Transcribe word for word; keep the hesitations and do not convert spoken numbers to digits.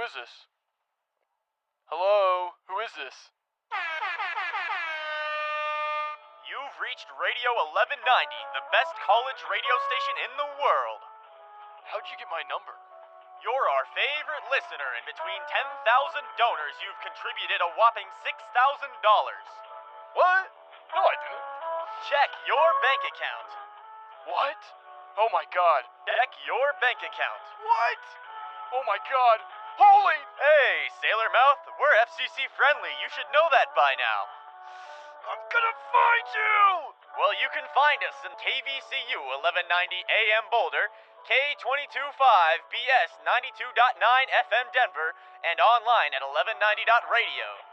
is this? Hello? Who is this? You've reached Radio eleven ninety, the best college radio station in the world. How'd you get my number? You're our favorite listener, and between ten thousand donors, you've contributed a whopping six thousand dollars. What? No, I didn't. Check your bank account. What? Oh my god. Check your bank account. What? Oh my god. Holy... Hey, Sailor Mouth, we're F C C friendly. You should know that by now. I'm gonna find you! Well, you can find us in K V C U eleven ninety A M Boulder, K two twenty-five B S ninety-two point nine F M Denver, and online at eleven ninety dot radio.